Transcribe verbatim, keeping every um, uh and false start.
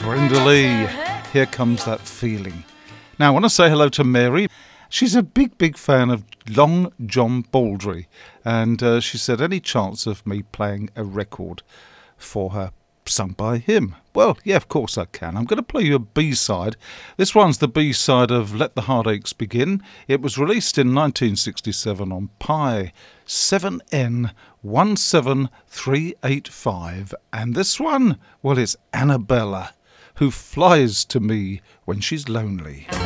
Brenda Lee, Here Comes That Feeling. Now I want to say hello to Mary. She's a big, big fan of Long John Baldry, and uh, she said, any chance of me playing a record for her sung by him? Well, yeah, of course I can. I'm going to play you a B-side. This one's the B-side of Let the Heartaches Begin. It was released in nineteen sixty-seven on Pi seven N one seven three eight five, and this one, well, it's Annabella, who flies to me when she's lonely.